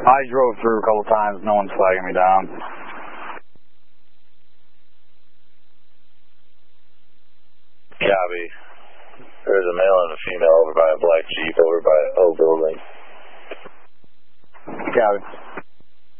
I drove through a couple times. No one's flagging me down. Copy. There's a male and a female over by a black Jeep over by O building. Copy.